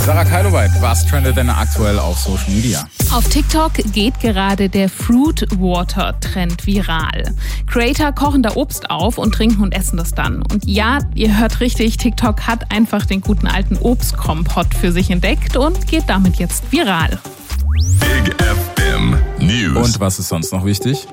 Sarah Keiloweit, was trendet denn aktuell auf Social Media? Auf TikTok geht gerade der Fruit Water Trend viral. Creator kochen da Obst auf und trinken und essen das dann. Und ja, ihr hört richtig, TikTok hat einfach den guten alten Obstkompott für sich entdeckt und geht damit jetzt viral. Big FM News. Und was ist sonst noch wichtig?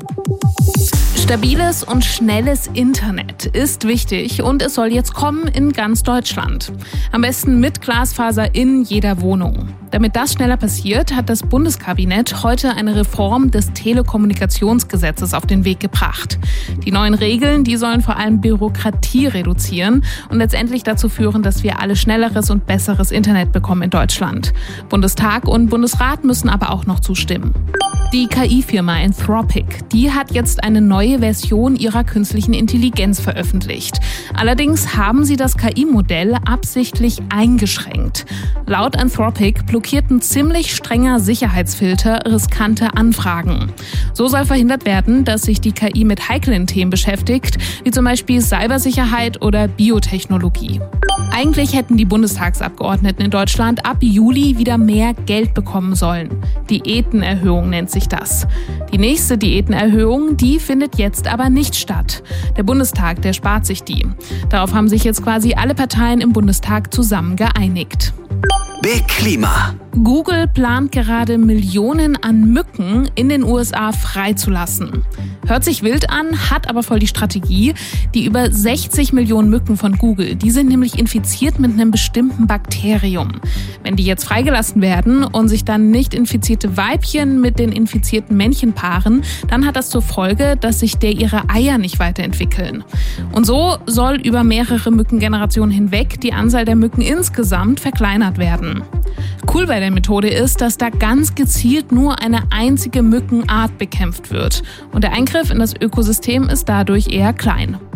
Stabiles und schnelles Internet ist wichtig und es soll jetzt kommen in ganz Deutschland. Am besten mit Glasfaser in jeder Wohnung. Damit das schneller passiert, hat das Bundeskabinett heute eine Reform des Telekommunikationsgesetzes auf den Weg gebracht. Die neuen Regeln, die sollen vor allem Bürokratie reduzieren und letztendlich dazu führen, dass wir alle schnelleres und besseres Internet bekommen in Deutschland. Bundestag und Bundesrat müssen aber auch noch zustimmen. Die KI-Firma Anthropic, die hat jetzt eine neue Version ihrer künstlichen Intelligenz veröffentlicht. Allerdings haben sie das KI-Modell absichtlich eingeschränkt. Laut Anthropic blockiert ein ziemlich strenger Sicherheitsfilter riskante Anfragen. So soll verhindert werden, dass sich die KI mit heiklen Themen beschäftigt, wie zum Beispiel Cybersicherheit oder Biotechnologie. Eigentlich hätten die Bundestagsabgeordneten in Deutschland ab Juli wieder mehr Geld bekommen sollen. Diätenerhöhung nennt sich das. Die nächste Diätenerhöhung, die findet jetzt aber nicht statt. Der Bundestag, der spart sich die. Darauf haben sich jetzt quasi alle Parteien im Bundestag zusammen geeinigt. Big Klima. Google plant gerade Millionen an Mücken in den USA freizulassen. Hört sich wild an, hat aber voll die Strategie. Die über 60 Millionen Mücken von Google, die sind nämlich infiziert mit einem bestimmten Bakterium. Wenn die jetzt freigelassen werden und sich dann nicht infizierte Weibchen mit den infizierten Männchen paaren, dann hat das zur Folge, dass sich ihre Eier nicht weiterentwickeln. Und so soll über mehrere Mückengenerationen hinweg die Anzahl der Mücken insgesamt verkleinert werden. Cool bei der Methode ist, dass da ganz gezielt nur eine einzige Mückenart bekämpft wird. Und der Eingriff in das Ökosystem ist dadurch eher klein.